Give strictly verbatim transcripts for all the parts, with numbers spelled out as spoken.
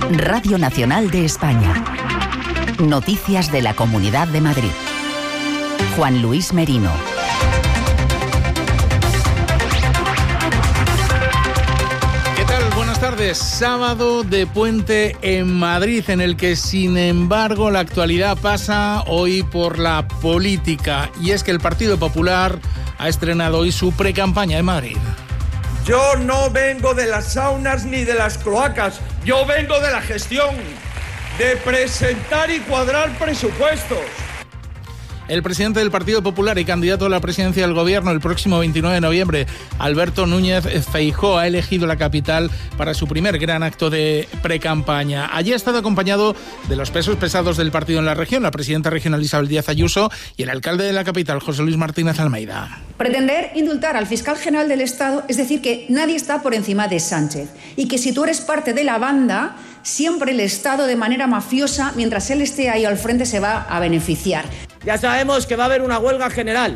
Radio Nacional de España. Noticias de la Comunidad de Madrid. Juan Luis Merino. ¿Qué tal? Buenas tardes. Sábado de puente en Madrid, en el que, sin embargo, la actualidad pasa hoy por la política. Y es que el Partido Popular ha estrenado hoy su precampaña en Madrid. Yo no vengo de las saunas ni de las cloacas, yo vengo de la gestión, de presentar y cuadrar presupuestos. El presidente del Partido Popular y candidato a la presidencia del Gobierno el próximo veintinueve de noviembre, Alberto Núñez Feijóo, ha elegido la capital para su primer gran acto de precampaña. Allí ha estado acompañado de los pesos pesados del partido en la región, la presidenta regional Isabel Díaz Ayuso y el alcalde de la capital, José Luis Martínez Almeida. Pretender indultar al fiscal general del Estado es decir que nadie está por encima de Sánchez y que si tú eres parte de la banda, siempre el Estado de manera mafiosa, mientras él esté ahí al frente, se va a beneficiar. Ya sabemos que va a haber una huelga general.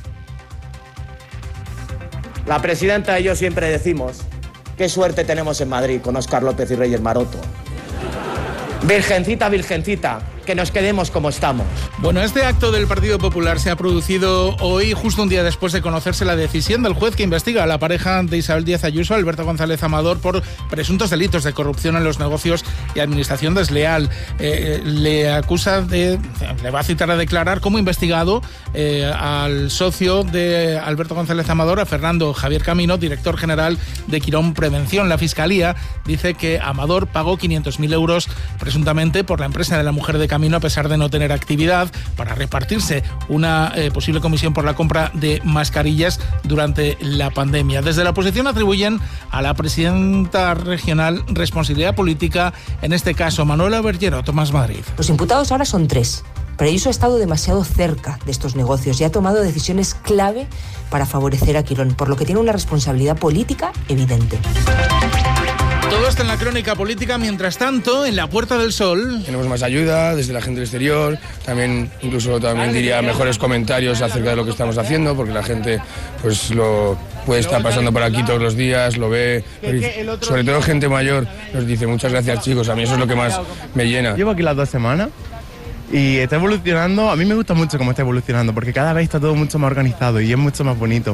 La presidenta y yo siempre decimos qué suerte tenemos en Madrid con Óscar López y Reyes Maroto. Virgencita, virgencita, que nos quedemos como estamos. Bueno, este acto del Partido Popular se ha producido hoy, justo un día después de conocerse la decisión del juez que investiga a la pareja de Isabel Díaz Ayuso, Alberto González Amador, por presuntos delitos de corrupción en los negocios y administración desleal. Eh, le acusa de, le va a citar a declarar como investigado eh, al socio de Alberto González Amador, a Fernando Javier Camino, director general de Quirón Prevención. La Fiscalía dice que Amador pagó quinientos mil euros presuntamente por la empresa de la mujer de Camino, a pesar de no tener actividad, para repartirse una eh, posible comisión por la compra de mascarillas durante la pandemia. Desde la oposición atribuyen a la presidenta regional responsabilidad política, en este caso Manuela Berllero. Tomás Madrid. Los imputados ahora son tres, pero Ayuso ha estado demasiado cerca de estos negocios y ha tomado decisiones clave para favorecer a Quirón, por lo que tiene una responsabilidad política evidente. Todo esto en la crónica política. Mientras tanto, en la Puerta del Sol tenemos más ayuda desde la gente del exterior, también incluso también diría mejores comentarios acerca de lo que estamos haciendo, porque la gente pues lo puede estar pasando por aquí todos los días, lo ve, sobre todo gente mayor nos dice muchas gracias, chicos. A mí eso es lo que más me llena. Llevo aquí las dos semanas y está evolucionando. A mí me gusta mucho cómo está evolucionando, porque cada vez está todo mucho más organizado y es mucho más bonito.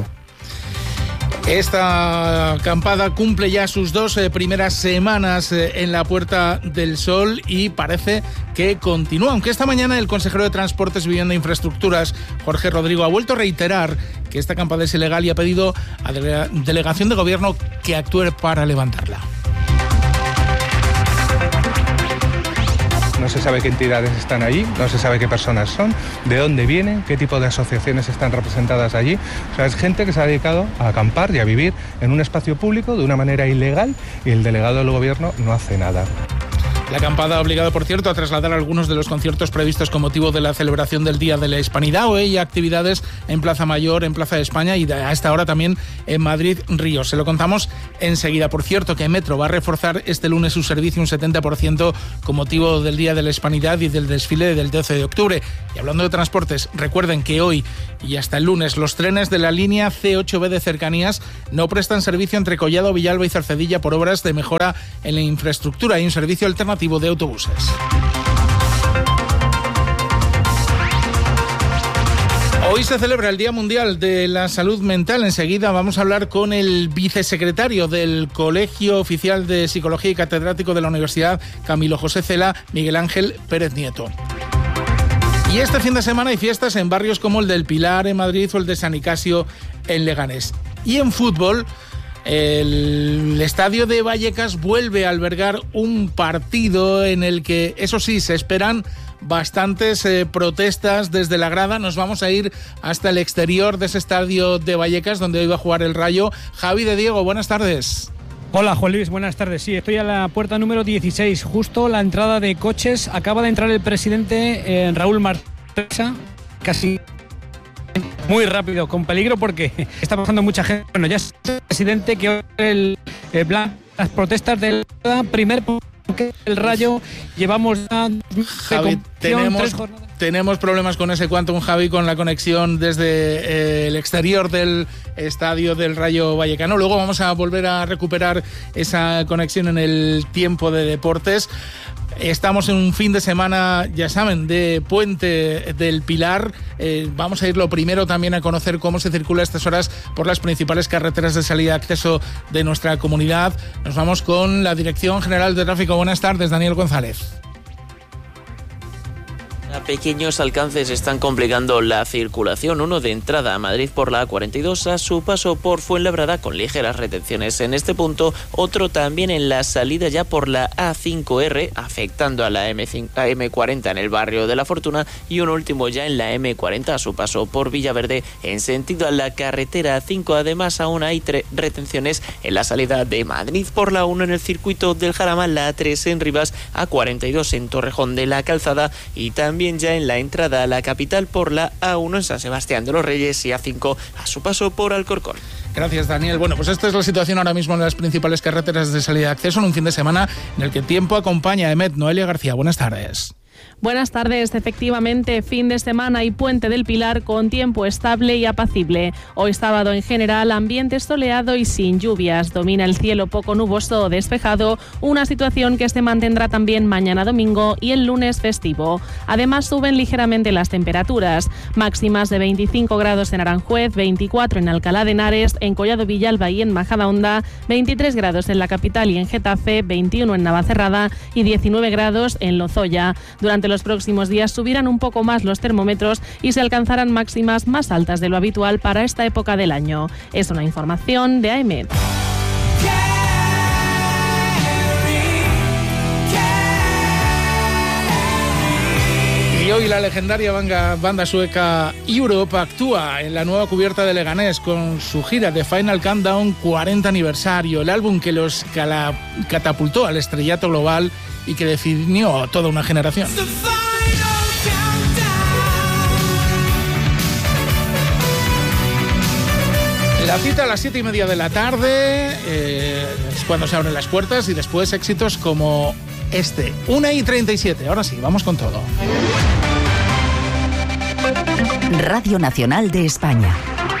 Esta acampada cumple ya sus dos eh, primeras semanas eh, en la Puerta del Sol y parece que continúa, aunque esta mañana el consejero de Transportes, Vivienda e Infraestructuras, Jorge Rodrigo, ha vuelto a reiterar que esta acampada es ilegal y ha pedido a la delegación de gobierno que actúe para levantarla. No se sabe qué entidades están allí, no se sabe qué personas son, de dónde vienen, qué tipo de asociaciones están representadas allí. O sea, es gente que se ha dedicado a acampar y a vivir en un espacio público de una manera ilegal y el delegado del gobierno no hace nada. La acampada ha obligado, por cierto, a trasladar algunos de los conciertos previstos con motivo de la celebración del Día de la Hispanidad. Hoy hay actividades en Plaza Mayor, en Plaza de España y a esta hora también en Madrid Ríos. Se lo contamos enseguida. Por cierto, que Metro va a reforzar este lunes su servicio un setenta por ciento con motivo del Día de la Hispanidad y del desfile del doce de octubre. Y hablando de transportes, recuerden que hoy y hasta el lunes los trenes de la línea ce ocho be de cercanías no prestan servicio entre Collado, Villalba y Cercedilla por obras de mejora en la infraestructura. Hay un servicio alternativo de autobuses. Hoy se celebra el Día Mundial de la Salud Mental. Enseguida vamos a hablar con el vicesecretario del Colegio Oficial de Psicología y catedrático de la Universidad Camilo José Cela, Miguel Ángel Pérez Nieto. Y este fin de semana hay fiestas en barrios como el del Pilar en Madrid o el de San Nicasio en Leganés. Y en fútbol, el estadio de Vallecas vuelve a albergar un partido en el que, eso sí, se esperan bastantes eh, protestas desde la grada. Nos vamos a ir hasta el exterior de ese estadio de Vallecas, donde hoy va a jugar el Rayo. Javi de Diego, buenas tardes. Hola Juan Luis, buenas tardes. Sí, estoy a la puerta número dieciséis, justo la entrada de coches. Acaba de entrar el presidente eh, Raúl Martínez, casi muy rápido, con peligro porque está pasando mucha gente. Bueno, ya es el presidente que hoy el, el plan, las protestas del primer el Rayo, llevamos a... Javi, te selección, tenemos, tres jornadas. Tenemos problemas con ese Quantum, Javi, con la conexión desde eh, el exterior del estadio del Rayo Vallecano. Luego vamos a volver a recuperar esa conexión en el tiempo de deportes. Estamos en un fin de semana, ya saben, de Puente del Pilar. Eh, vamos a ir lo primero también a conocer cómo se circula a estas horas por las principales carreteras de salida y acceso de nuestra comunidad. Nos vamos con la Dirección General de Tráfico. Buenas tardes, Daniel González. A pequeños alcances están complicando la circulación. Uno de entrada a Madrid por la A cuarenta y dos a su paso por Fuenlabrada con ligeras retenciones en este punto. Otro también en la salida ya por la A cinco R, afectando a la M cuarenta en el barrio de La Fortuna. Y un último ya en la M cuarenta a su paso por Villaverde en sentido a la carretera A cinco. Además aún hay retenciones en la salida de Madrid por la uno en el circuito del Jarama, la A tres en Rivas, A cuarenta y dos en Torrejón de la Calzada y también ya en la entrada a la capital por la A uno en San Sebastián de los Reyes y A cinco a su paso por Alcorcón. Gracias, Daniel. Bueno, pues esta es la situación ahora mismo en las principales carreteras de salida y acceso en un fin de semana en el que el tiempo acompaña a Emet. Noelia García, buenas tardes. Buenas tardes. Efectivamente, fin de semana y Puente del Pilar con tiempo estable y apacible. Hoy sábado en general ambiente soleado y sin lluvias. Domina el cielo poco nuboso o despejado, una situación que se mantendrá también mañana domingo y el lunes festivo. Además suben ligeramente las temperaturas, máximas de veinticinco grados en Aranjuez, veinticuatro en Alcalá de Henares, en Collado Villalba y en Majadahonda, veintitrés grados en la capital y en Getafe, veintiuno en Navacerrada y diecinueve grados en Lozoya. Durante los próximos días subirán un poco más los termómetros y se alcanzarán máximas más altas de lo habitual para esta época del año. Es una información de AEMET. Y hoy la legendaria banda, banda sueca Europe actúa en la nueva cubierta de Leganés con su gira de Final Countdown cuarenta aniversario, el álbum que los cala, catapultó al estrellato global y que definió a toda una generación. La cita a las siete y media de la tarde eh, es cuando se abren las puertas y después éxitos como este, una y treinta y siete. Ahora sí, vamos con todo. Radio Nacional de España.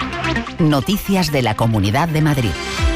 Noticias de la Comunidad de Madrid.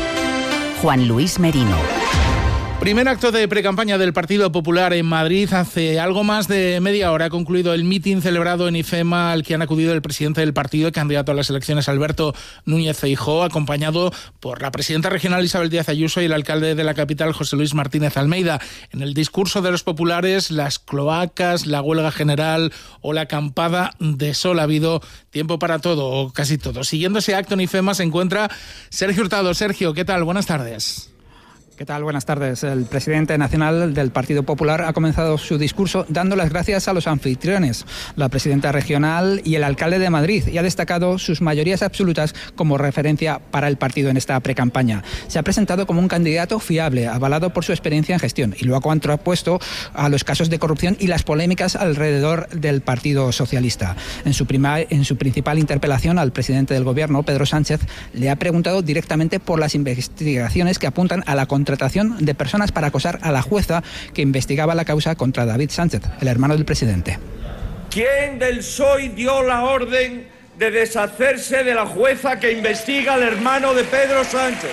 Juan Luis Merino. Primer acto de precampaña del Partido Popular en Madrid. Hace algo más de media hora ha concluido el mitin celebrado en IFEMA al que han acudido el presidente del partido y candidato a las elecciones, Alberto Núñez Feijóo, acompañado por la presidenta regional Isabel Díaz Ayuso y el alcalde de la capital, José Luis Martínez Almeida. En el discurso de los populares, las cloacas, la huelga general o la acampada de sol. Ha habido tiempo para todo, o casi todo. Siguiendo ese acto en IFEMA se encuentra Sergio Hurtado. Sergio, ¿qué tal? Buenas tardes. ¿Qué tal? Buenas tardes. El presidente nacional del Partido Popular ha comenzado su discurso dando las gracias a los anfitriones, la presidenta regional y el alcalde de Madrid, y ha destacado sus mayorías absolutas como referencia para el partido en esta precampaña. Se ha presentado como un candidato fiable, avalado por su experiencia en gestión, y lo ha contrapuesto a los casos de corrupción y las polémicas alrededor del Partido Socialista. En su, prima, en su principal interpelación al presidente del Gobierno, Pedro Sánchez, le ha preguntado directamente por las investigaciones que apuntan a la contratación de personas para acosar a la jueza que investigaba la causa contra David Sánchez, el hermano del presidente. ¿Quién del P S O E dio la orden de deshacerse de la jueza que investiga al hermano de Pedro Sánchez?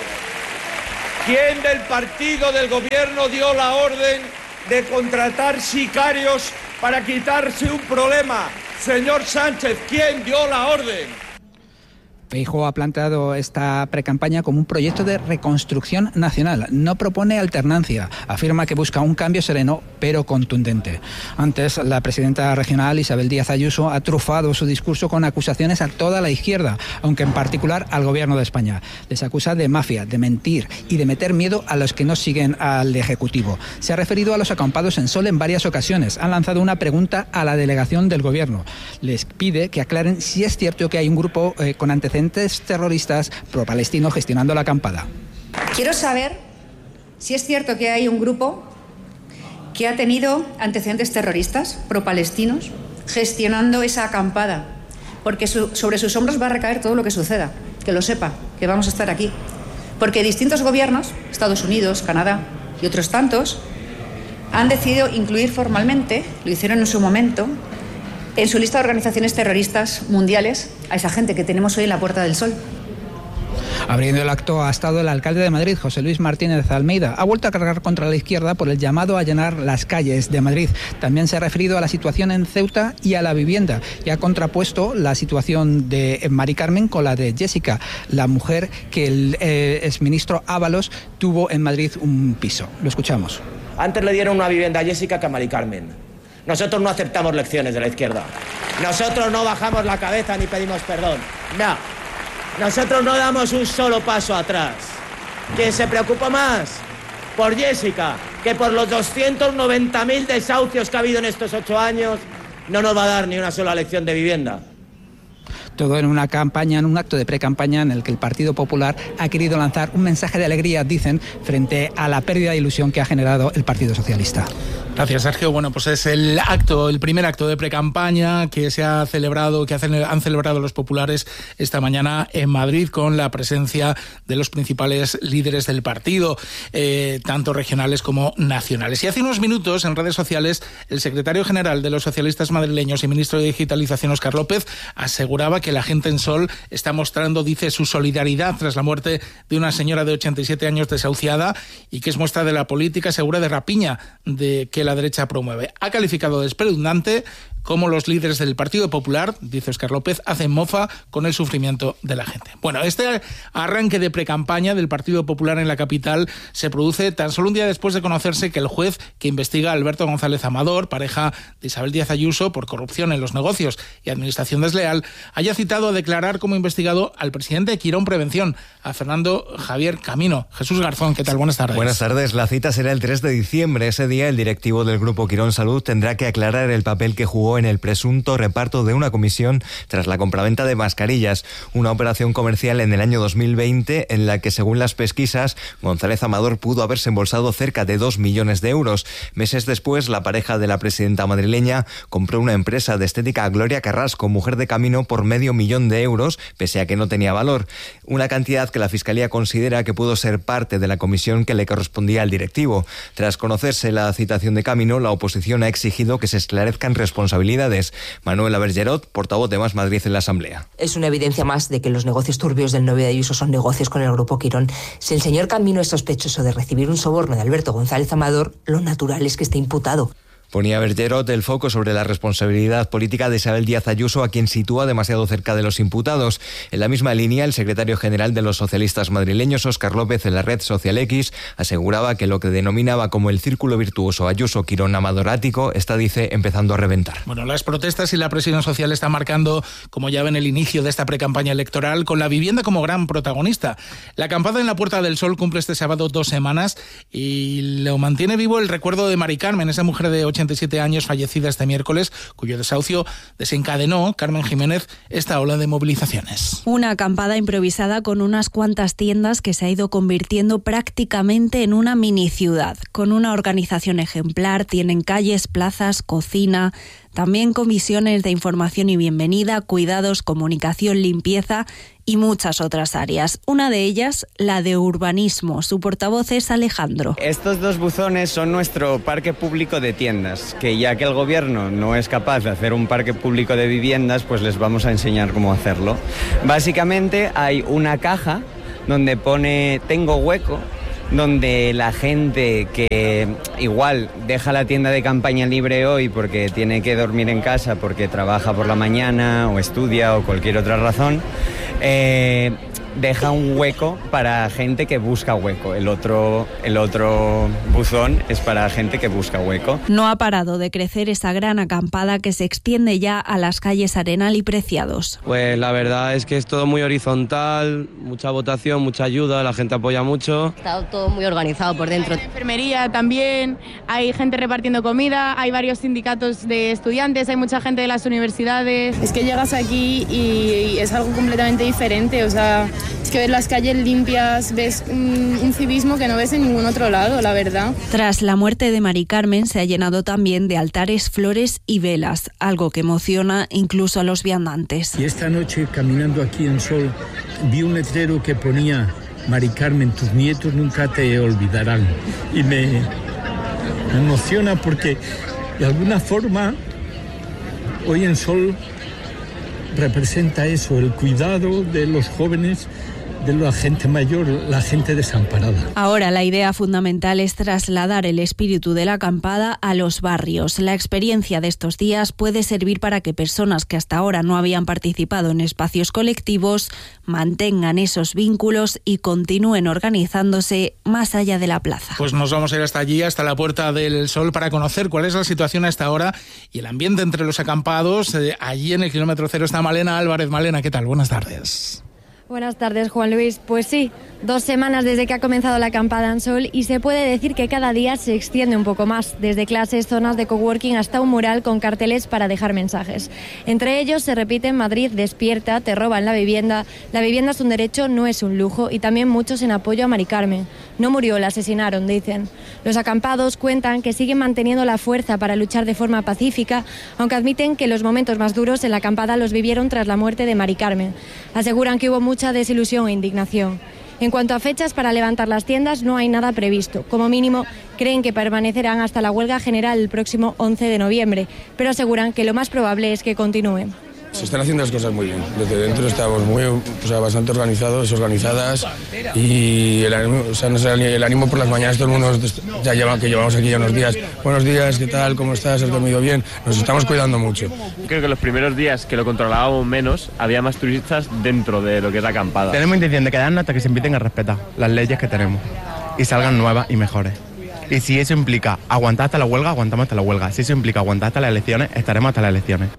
¿Quién del partido del gobierno dio la orden de contratar sicarios para quitarse un problema? Señor Sánchez, ¿quién dio la orden? Feijóo ha planteado esta precampaña como un proyecto de reconstrucción nacional. No propone alternancia. Afirma que busca un cambio sereno, pero contundente. Antes, la presidenta regional, Isabel Díaz Ayuso, ha trufado su discurso con acusaciones a toda la izquierda, aunque en particular al Gobierno de España. Les acusa de mafia, de mentir y de meter miedo a los que no siguen al Ejecutivo. Se ha referido a los acampados en sol en varias ocasiones. Han lanzado una pregunta a la delegación del Gobierno. Les pide que aclaren si es cierto que hay un grupo eh, con antecedentes terroristas pro-palestinos gestionando la acampada. Quiero saber si es cierto que hay un grupo que ha tenido antecedentes terroristas pro-palestinos gestionando esa acampada, porque su, sobre sus hombros va a recaer todo lo que suceda, que lo sepa, que vamos a estar aquí. Porque distintos gobiernos, Estados Unidos, Canadá y otros tantos, han decidido incluir formalmente, lo hicieron en su momento, en su lista de organizaciones terroristas mundiales a esa gente que tenemos hoy en la Puerta del Sol. Abriendo el acto ha estado el alcalde de Madrid, José Luis Martínez Almeida. Ha vuelto a cargar contra la izquierda por el llamado a llenar las calles de Madrid. También se ha referido a la situación en Ceuta y a la vivienda y ha contrapuesto la situación de Mari Carmen con la de Jessica, la mujer que el eh, exministro Ábalos tuvo en Madrid un piso. Lo escuchamos. Antes le dieron una vivienda a Jessica que a Mari Carmen. Nosotros no aceptamos lecciones de la izquierda. Nosotros no bajamos la cabeza ni pedimos perdón. No. Nosotros no damos un solo paso atrás. ¿Quién se preocupa más por Jessica que por los doscientos noventa mil desahucios que ha habido en estos ocho años? No nos va a dar ni una sola lección de vivienda. Todo en una campaña, en un acto de pre-campaña en el que el Partido Popular ha querido lanzar un mensaje de alegría, dicen, frente a la pérdida de ilusión que ha generado el Partido Socialista. Gracias, Sergio. Bueno, pues es el acto, el primer acto de pre-campaña que se ha celebrado, que han celebrado los populares esta mañana en Madrid con la presencia de los principales líderes del partido, eh, tanto regionales como nacionales. Y hace unos minutos en redes sociales el secretario general de los socialistas madrileños y ministro de Digitalización, Óscar López, aseguraba que la gente en Sol está mostrando, dice, su solidaridad tras la muerte de una señora de ochenta y siete años desahuciada y que es muestra de la política segura de rapiña de que la derecha promueve. Ha calificado de espeluznante cómo los líderes del Partido Popular, dice Óscar López, hacen mofa con el sufrimiento de la gente. Bueno, este arranque de precampaña del Partido Popular en la capital se produce tan solo un día después de conocerse que el juez que investiga a Alberto González Amador, pareja de Isabel Díaz Ayuso, por corrupción en los negocios y administración desleal, haya citado a declarar como investigado al presidente de Quirón Prevención, a Fernando Javier Camino. Jesús Garzón, ¿qué tal? Buenas tardes. Buenas tardes. La cita será el tres de diciembre. Ese día el directivo del Grupo Quirón Salud tendrá que aclarar el papel que jugó en el presunto reparto de una comisión tras la compraventa de mascarillas, una operación comercial en el año dos mil veinte en la que, según las pesquisas, González Amador pudo haberse embolsado cerca de dos millones de euros. Meses después, la pareja de la presidenta madrileña compró una empresa de estética, Gloria Carrasco, mujer de Camino, por medio millón de euros, pese a que no tenía valor. Una cantidad que la Fiscalía considera que pudo ser parte de la comisión que le correspondía al directivo. Tras conocerse la citación de Camino, la oposición ha exigido que se esclarezcan responsabilidades. Manuela Bergerot, portavoz de Más Madrid en la Asamblea. Es una evidencia más de que los negocios turbios del novio de Ayuso son negocios con el Grupo Quirón. Si el señor Camino es sospechoso de recibir un soborno de Alberto González Amador, lo natural es que esté imputado. Ponía Bergerot el foco sobre la responsabilidad política de Isabel Díaz Ayuso, a quien sitúa demasiado cerca de los imputados. En la misma línea, el secretario general de los socialistas madrileños, Óscar López, en la red Social X, aseguraba que lo que denominaba como el círculo virtuoso Ayuso-Quirón-Amadorático está, dice, empezando a reventar. Bueno, las protestas y la presión social están marcando, como ya ven, el inicio de esta precampaña electoral, con la vivienda como gran protagonista. La acampada en la Puerta del Sol cumple este sábado dos semanas y lo mantiene vivo el recuerdo de Mari Carmen, esa mujer de ochenta y siete años fallecida este miércoles, cuyo desahucio desencadenó, Carmen Jiménez, esta ola de movilizaciones. Una acampada improvisada con unas cuantas tiendas que se ha ido convirtiendo prácticamente en una mini ciudad. Con una organización ejemplar, tienen calles, plazas, cocina, también comisiones de información y bienvenida, cuidados, comunicación, limpieza y muchas otras áreas. Una de ellas, la de urbanismo. Su portavoz es Alejandro. Estos dos buzones son nuestro parque público de tiendas, que ya que el gobierno no es capaz de hacer un parque público de viviendas, pues les vamos a enseñar cómo hacerlo. Básicamente hay una caja donde pone tengo hueco, donde la gente que igual deja la tienda de campaña libre hoy porque tiene que dormir en casa, porque trabaja por la mañana o estudia o cualquier otra razón, eh, deja un hueco para gente que busca hueco. El otro, el otro buzón es para gente que busca hueco. No ha parado de crecer esa gran acampada que se extiende ya a las calles Arenal y Preciados. Pues la verdad es que es todo muy horizontal, mucha votación, mucha ayuda, la gente apoya mucho. Está todo muy organizado por dentro. Hay enfermería también, hay gente repartiendo comida, hay varios sindicatos de estudiantes, hay mucha gente de las universidades. Es que llegas aquí y es algo completamente diferente, o sea, es que ves las calles limpias, ves un, un civismo que no ves en ningún otro lado, la verdad. Tras la muerte de Mari Carmen se ha llenado también de altares, flores y velas, algo que emociona incluso a los viandantes. Y esta noche, caminando aquí en Sol, vi un letrero que ponía: Mari Carmen, tus nietos nunca te olvidarán. Y me, Me emociona porque de alguna forma hoy en Sol representa eso, el cuidado de los jóvenes, de la gente mayor, la gente desamparada. Ahora la idea fundamental es trasladar el espíritu de la acampada a los barrios. La experiencia de estos días puede servir para que personas que hasta ahora no habían participado en espacios colectivos mantengan esos vínculos y continúen organizándose más allá de la plaza. Pues nos vamos a ir hasta allí, hasta la Puerta del Sol, para conocer cuál es la situación a esta hora y el ambiente entre los acampados. Eh, allí en el kilómetro cero está Malena Álvarez. Malena, ¿qué tal? Buenas tardes. Buenas tardes, Juan Luis. Pues sí, dos semanas desde que ha comenzado la acampada en Sol y se puede decir que cada día se extiende un poco más, desde clases, zonas de coworking hasta un mural con carteles para dejar mensajes. Entre ellos se repite: Madrid despierta, te roban la vivienda, la vivienda es un derecho, no es un lujo, y también muchos en apoyo a Mari Carmen. No murió, la asesinaron, dicen. Los acampados cuentan que siguen manteniendo la fuerza para luchar de forma pacífica, aunque admiten que los momentos más duros en la acampada los vivieron tras la muerte de Mari Carmen. Aseguran que hubo mucha mucha desilusión e indignación. En cuanto a fechas para levantar las tiendas, no hay nada previsto. Como mínimo, creen que permanecerán hasta la huelga general el próximo once de noviembre, pero aseguran que lo más probable es que continúen. Se están haciendo las cosas muy bien. Desde dentro estamos muy, o sea, bastante organizados, organizadas, y el ánimo, o sea, el ánimo por las mañanas, todo el mundo ya lleva, que llevamos aquí ya unos días. Buenos días, ¿qué tal? ¿Cómo estás? ¿Has dormido bien? Nos estamos cuidando mucho. Creo que los primeros días que lo controlábamos menos, había más turistas dentro de lo que es la acampada. Tenemos intención de quedarnos hasta que se empiecen a respetar las leyes que tenemos y salgan nuevas y mejores. Y si eso implica aguantar hasta la huelga, aguantamos hasta la huelga. Si eso implica aguantar hasta las elecciones, estaremos hasta las elecciones.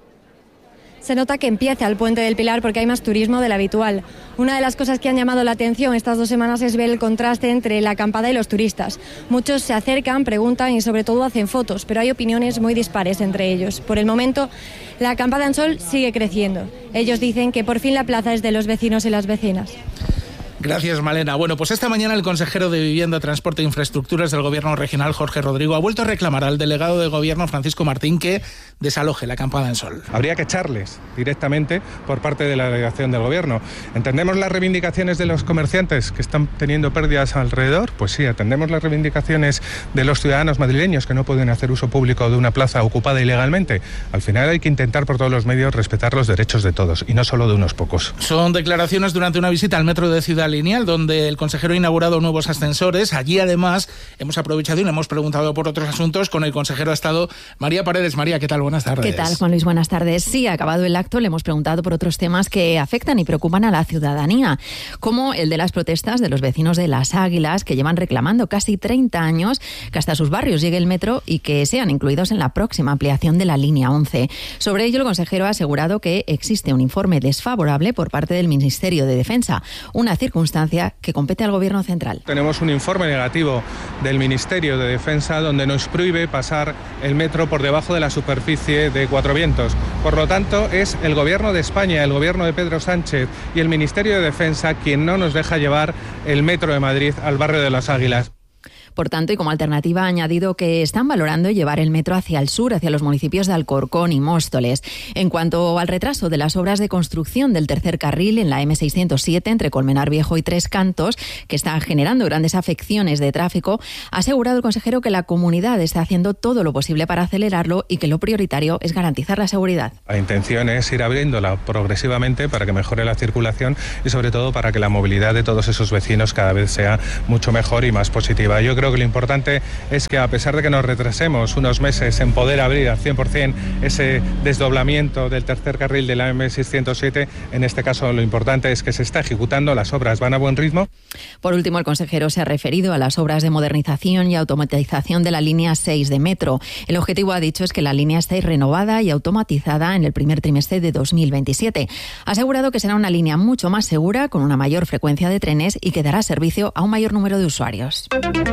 Se nota que empieza el Puente del Pilar porque hay más turismo del habitual. Una de las cosas que han llamado la atención estas dos semanas es ver el contraste entre la acampada y los turistas. Muchos se acercan, preguntan y sobre todo hacen fotos, pero hay opiniones muy dispares entre ellos. Por el momento, la acampada en Sol sigue creciendo. Ellos dicen que por fin la plaza es de los vecinos y las vecinas. Gracias, Malena. Bueno, pues esta mañana el consejero de Vivienda, Transporte e Infraestructuras del Gobierno regional, Jorge Rodrigo, ha vuelto a reclamar al delegado de Gobierno, Francisco Martín, que desaloje la acampada en Sol. Habría que echarles directamente por parte de la delegación del Gobierno. ¿Entendemos las reivindicaciones de los comerciantes que están teniendo pérdidas alrededor? Pues sí, atendemos las reivindicaciones de los ciudadanos madrileños que no pueden hacer uso público de una plaza ocupada ilegalmente. Al final hay que intentar por todos los medios respetar los derechos de todos y no solo de unos pocos. Son declaraciones durante una visita al metro de Ciudad Lineal, donde el consejero ha inaugurado nuevos ascensores. Allí, además, hemos aprovechado y le hemos preguntado por otros asuntos. Con el consejero ha estado María Paredes. María, ¿qué tal? Buenas tardes. ¿Qué tal, Juan Luis? Buenas tardes. Sí, ha acabado el acto, le hemos preguntado por otros temas que afectan y preocupan a la ciudadanía, como el de las protestas de los vecinos de Las Águilas, que llevan reclamando casi treinta años que hasta sus barrios llegue el metro y que sean incluidos en la próxima ampliación de la línea once. Sobre ello, el consejero ha asegurado que existe un informe desfavorable por parte del Ministerio de Defensa, una circunstancia que compete al Gobierno central. Tenemos un informe negativo del Ministerio de Defensa donde nos prohíbe pasar el metro por debajo de la superficie de Cuatro Vientos. Por lo tanto, es el Gobierno de España, el Gobierno de Pedro Sánchez y el Ministerio de Defensa quien no nos deja llevar el metro de Madrid al barrio de Las Águilas. Por tanto, y como alternativa, ha añadido que están valorando llevar el metro hacia el sur, hacia los municipios de Alcorcón y Móstoles. En cuanto al retraso de las obras de construcción del tercer carril en la eme seiscientos siete entre Colmenar Viejo y Tres Cantos, que están generando grandes afecciones de tráfico, ha asegurado el consejero que la comunidad está haciendo todo lo posible para acelerarlo y que lo prioritario es garantizar la seguridad. La intención es ir abriéndola progresivamente para que mejore la circulación y sobre todo para que la movilidad de todos esos vecinos cada vez sea mucho mejor y más positiva. Yo creo que lo importante es que, a pesar de que nos retrasemos unos meses en poder abrir al cien por cien ese desdoblamiento del tercer carril de la eme seiscientos siete, en este caso lo importante es que se está ejecutando, las obras van a buen ritmo. Por último, el consejero se ha referido a las obras de modernización y automatización de la línea seis de metro. El objetivo, ha dicho, es que la línea esté renovada y automatizada en el primer trimestre de dos mil veintisiete. Ha asegurado que será una línea mucho más segura, con una mayor frecuencia de trenes y que dará servicio a un mayor número de usuarios.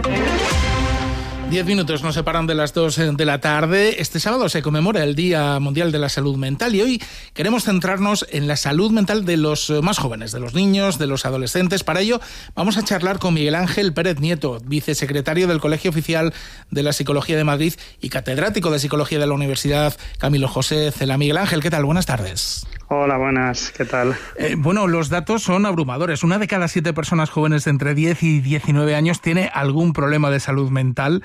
Diez minutos nos separan de las dos de la tarde. Este sábado se conmemora el Día Mundial de la Salud Mental y hoy queremos centrarnos en la salud mental de los más jóvenes, de los niños, de los adolescentes. Para ello vamos a charlar con Miguel Ángel Pérez Nieto, vicesecretario del Colegio Oficial de la Psicología de Madrid y catedrático de Psicología de la Universidad Camilo José Cela. Miguel Ángel, ¿qué tal? Buenas tardes. Hola, buenas, ¿qué tal? Eh, bueno, los datos son abrumadores. Una de cada siete personas jóvenes de entre diez y diecinueve años tiene algún problema de salud mental.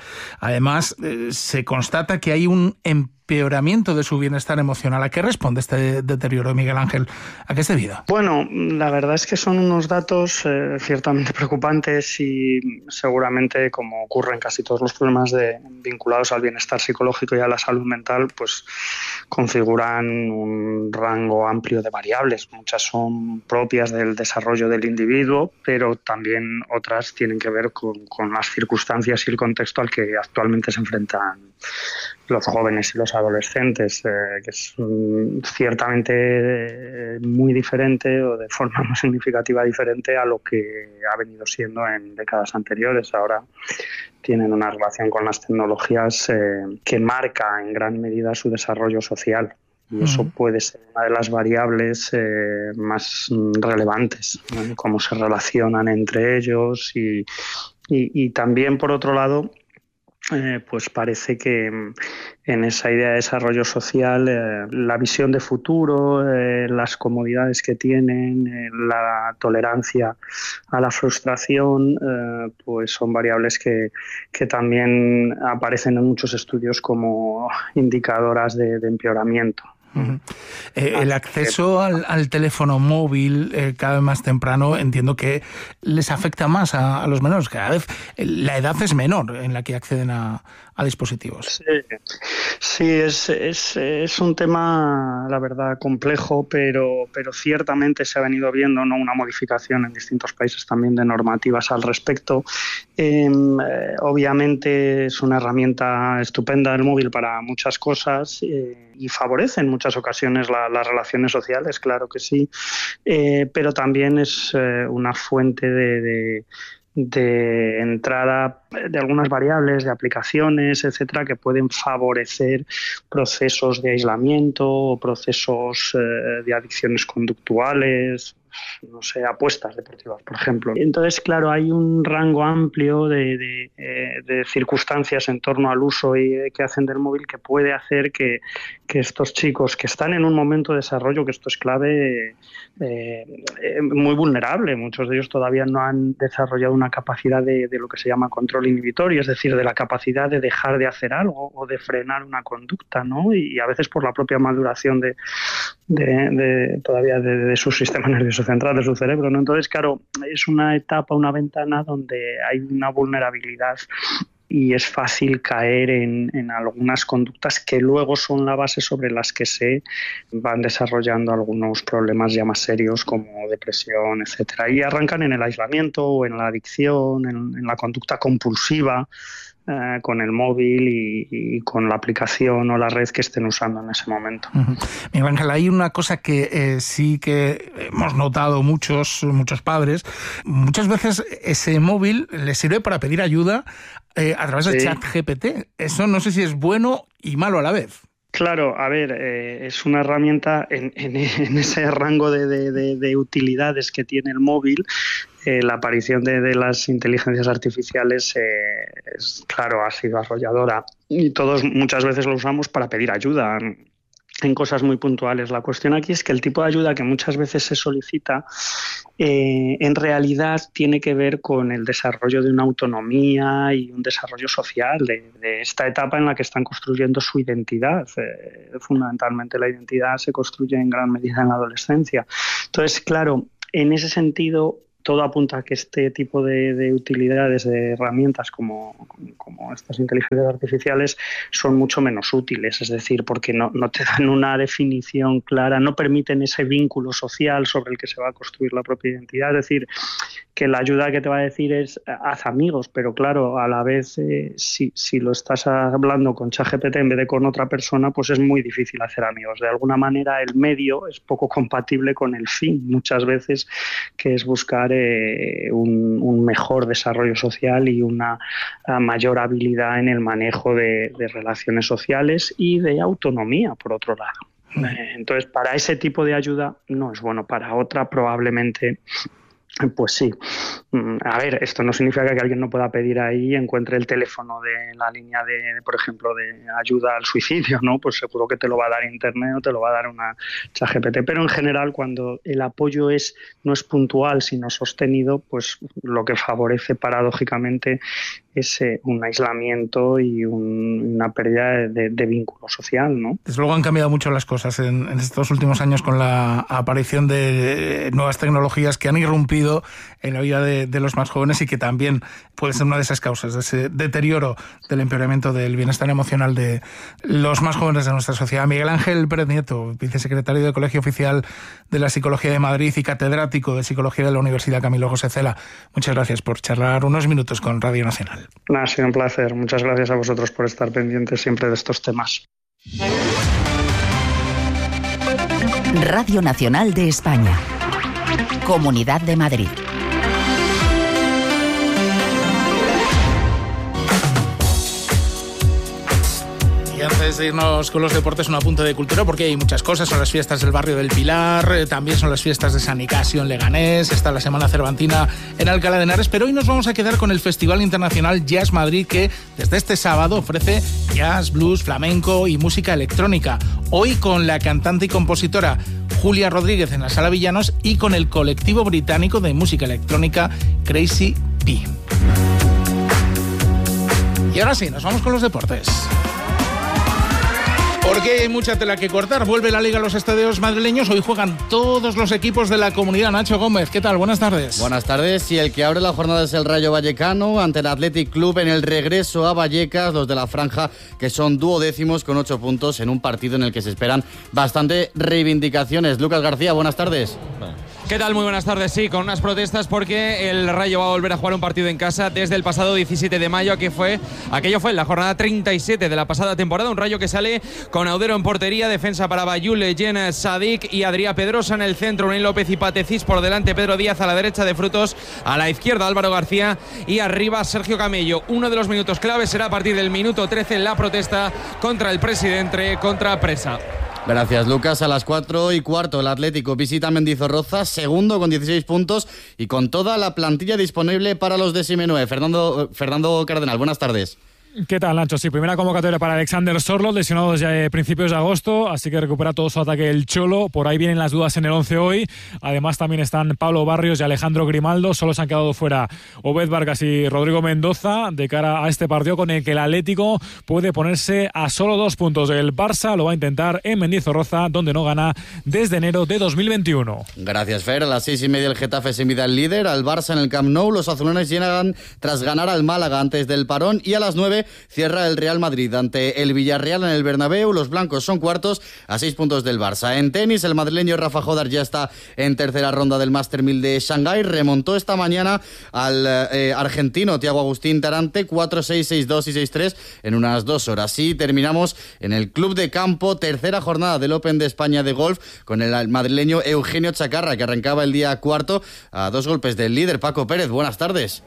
Además, eh, se constata que hay un empeoramiento de su bienestar emocional. ¿A qué responde este deterioro, Miguel Ángel? ¿A qué es debido? Bueno, la verdad es que son unos datos eh, ciertamente preocupantes y seguramente, como ocurre en casi todos los problemas de, vinculados al bienestar psicológico y a la salud mental, pues configuran un rango amplio de variables. Muchas son propias del desarrollo del individuo, pero también otras tienen que ver con, con las circunstancias y el contexto al que actualmente se enfrentan los jóvenes y los adolescentes, eh, que es um, ciertamente eh, muy diferente o de forma muy significativa diferente a lo que ha venido siendo en décadas anteriores. Ahora tienen una relación con las tecnologías eh, que marca en gran medida su desarrollo social. Y eso puede ser una de las variables eh, más relevantes, ¿no? Cómo se relacionan entre ellos y, y, y también, por otro lado, Eh, pues parece que en esa idea de desarrollo social eh, la visión de futuro, eh, las comodidades que tienen, eh, la tolerancia a la frustración, eh, pues son variables que, que también aparecen en muchos estudios como indicadoras de, de empeoramiento. Uh-huh. Eh, el acceso al, al teléfono móvil eh, cada vez más temprano, entiendo que les afecta más a, a los menores. Cada vez la edad es menor en la que acceden a, a dispositivos. Sí, sí es, es, es un tema, la verdad, complejo, pero, pero ciertamente se ha venido viendo, ¿no?, una modificación en distintos países también de normativas al respecto. Eh, eh, obviamente es una herramienta estupenda el móvil para muchas cosas eh, y favorece en muchas ocasiones la, las relaciones sociales, claro que sí, eh, pero también es eh, una fuente de, de de entrada de algunas variables, de aplicaciones, etcétera, que pueden favorecer procesos de aislamiento o procesos eh, de adicciones conductuales, no sé, apuestas deportivas, por ejemplo. Entonces, claro, hay un rango amplio de, de, eh, de circunstancias en torno al uso y, eh, que hacen del móvil que puede hacer que, que estos chicos que están en un momento de desarrollo, que esto es clave, eh, eh, muy vulnerable, muchos de ellos todavía no han desarrollado una capacidad de, de lo que se llama control inhibitorio, es decir, de la capacidad de dejar de hacer algo o de frenar una conducta, ¿no? Y a veces por la propia maduración de, de, de todavía de, de su sistema nervioso central, de su cerebro, ¿no? Entonces, claro, es una etapa, una ventana donde hay una vulnerabilidad y es fácil caer en, en algunas conductas que luego son la base sobre las que se van desarrollando algunos problemas ya más serios como depresión, etcétera. Y arrancan en el aislamiento o en la adicción, en, en la conducta compulsiva, eh, con el móvil y, y con la aplicación o la red que estén usando en ese momento. Uh-huh. Miguel Ángel, hay una cosa que eh, sí que hemos notado muchos, muchos padres. Muchas veces ese móvil les sirve para pedir ayuda eh, a través del Sí. chat G P T. Eso no sé si es bueno y malo a la vez. Claro, a ver, eh, es una herramienta en, en, en ese rango de, de, de, de utilidades que tiene el móvil. Eh, la aparición de, de las inteligencias artificiales, eh, es, claro, ha sido arrolladora y todos muchas veces lo usamos para pedir ayuda en cosas muy puntuales. La cuestión aquí es que el tipo de ayuda que muchas veces se solicita eh, en realidad tiene que ver con el desarrollo de una autonomía y un desarrollo social de, de esta etapa en la que están construyendo su identidad. Eh, fundamentalmente la identidad se construye en gran medida en la adolescencia. Entonces, claro, en ese sentido todo apunta a que este tipo de, de utilidades, de herramientas como, como estas inteligencias artificiales son mucho menos útiles, es decir, porque no, no te dan una definición clara, no permiten ese vínculo social sobre el que se va a construir la propia identidad. Es decir, que la ayuda que te va a decir es haz amigos, pero claro, a la vez eh, si, si lo estás hablando con ChatGPT en vez de con otra persona, pues es muy difícil hacer amigos. De alguna manera el medio es poco compatible con el fin, muchas veces, que es buscar eh, un, un mejor desarrollo social y una mayor habilidad en el manejo de, de relaciones sociales y de autonomía, por otro lado. Eh, entonces, para ese tipo de ayuda no es bueno, para otra probablemente pues sí. A ver, esto no significa que alguien no pueda pedir ahí y encuentre el teléfono de la línea de, de, por ejemplo, de ayuda al suicidio, ¿no? Pues seguro que te lo va a dar Internet o te lo va a dar una ChatGPT. Pero en general, cuando el apoyo es no es puntual, sino sostenido, pues lo que favorece paradójicamente es eh, un aislamiento y un, una pérdida de, de vínculo social, ¿no? Desde luego han cambiado mucho las cosas en, en estos últimos años con la aparición de nuevas tecnologías que han irrumpido en la vida de, de los más jóvenes y que también puede ser una de esas causas, de ese deterioro del empeoramiento del bienestar emocional de los más jóvenes de nuestra sociedad. Miguel Ángel Pérez Nieto, vicesecretario del Colegio Oficial de la Psicología de Madrid y catedrático de Psicología de la Universidad Camilo José Cela, muchas gracias por charlar unos minutos con Radio Nacional. Ha sido un placer. Muchas gracias a vosotros por estar pendientes siempre de estos temas. Radio Nacional de España. Comunidad de Madrid. Y antes de irnos con los deportes, un apunte de cultura, porque hay muchas cosas. Son las fiestas del barrio del Pilar, eh, también son las fiestas de San Nicasio en Leganés, está la Semana Cervantina en Alcalá de Henares, pero hoy nos vamos a quedar con el Festival Internacional Jazz Madrid, que desde este sábado ofrece jazz, blues, flamenco y música electrónica. Hoy con la cantante y compositora Julia Rodríguez en la Sala Villanos y con el colectivo británico de música electrónica Crazy P. Y ahora sí, nos vamos con los deportes. Porque hay mucha tela que cortar. Vuelve la Liga a los estadios madrileños. Hoy juegan todos los equipos de la comunidad. Nacho Gómez, ¿qué tal? Buenas tardes. Buenas tardes. Y el que abre la jornada es el Rayo Vallecano ante el Athletic Club en el regreso a Vallecas. Los de la franja, que son duodécimos con ocho puntos en un partido en el que se esperan bastante reivindicaciones. Lucas García, buenas tardes. ¿Qué tal? Muy buenas tardes. Sí, con unas protestas porque el Rayo va a volver a jugar un partido en casa desde el pasado diecisiete de mayo. Aquí fue, aquello fue en la jornada treinta y siete de la pasada temporada. Un Rayo que sale con Audero en portería, defensa para Bayul, Jen Sadik y Adrià Pedrosa en el centro, Unai López y Patecís por delante, Pedro Díaz a la derecha de Frutos, a la izquierda Álvaro García y arriba Sergio Camello. Uno de los minutos claves será a partir del minuto trece la protesta contra el presidente, contra Presa. Gracias, Lucas. A las cuatro y cuarto el Atlético visita Mendizorroza, segundo con dieciséis puntos y con toda la plantilla disponible para los de Simeone. Fernando, Fernando Cardenal, buenas tardes. ¿Qué tal, Nacho? Sí, primera convocatoria para Alexander Sorloth, lesionado desde principios de agosto, así que recupera todo su ataque el Cholo. Por ahí vienen las dudas en el once hoy. Además también están Pablo Barrios y Alejandro Grimaldo. Solo se han quedado fuera Obed Vargas y Rodrigo Mendoza de cara a este partido con el que el Atlético puede ponerse a solo dos puntos. El Barça lo va a intentar en Mendizorroza, donde no gana desde enero de dos mil veintiuno. Gracias, Fer. A las seis y media el Getafe se mide al líder, al Barça en el Camp Nou. Los azulones llegan tras ganar al Málaga antes del parón y a las nueve cierra el Real Madrid ante el Villarreal en el Bernabéu. Los blancos son cuartos a seis puntos del Barça. En tenis, el madrileño Rafa Jodar ya está en tercera ronda del Master mil de Shanghái. Remontó esta mañana al eh, argentino Thiago Agustín Tarante cuatro seis, seis dos y seis tres en unas dos horas. Y terminamos en el Club de Campo, tercera jornada del Open de España de golf con el madrileño Eugenio Chacarra, que arrancaba el día cuarto a dos golpes del líder Paco Pérez. Buenas tardes.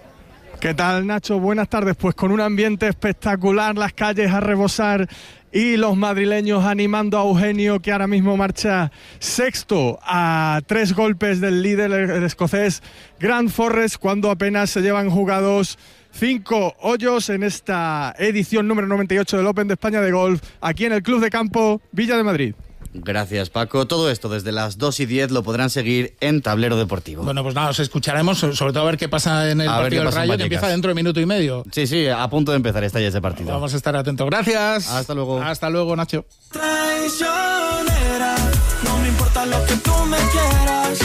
¿Qué tal, Nacho? Buenas tardes. Pues con un ambiente espectacular, las calles a rebosar y los madrileños animando a Eugenio, que ahora mismo marcha sexto a tres golpes del líder, el escocés Grant Forrest, cuando apenas se llevan jugados cinco hoyos en esta edición número noventa y ocho del Open de España de golf, aquí en el Club de Campo Villa de Madrid. Gracias, Paco. Todo esto desde las dos y diez lo podrán seguir en Tablero Deportivo. Bueno, pues nada, os escucharemos, sobre todo a ver qué pasa en el a partido del Rayo, que empieza dentro de minuto y medio. Sí, sí, a punto de empezar está ya ese partido. Vamos a estar atentos. Gracias. Hasta luego. Hasta luego, Nacho. Traicionera, no me importa lo que tú me quieras.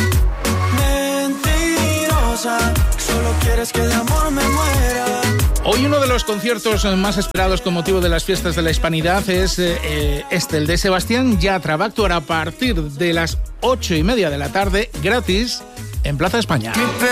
Mentirosa, solo quieres que de amor me muera. Hoy uno de los conciertos más esperados con motivo de las fiestas de la Hispanidad es eh, este, el de Sebastián Yatra. Va a actuar a partir de las ocho y media de la tarde, gratis, en Plaza España.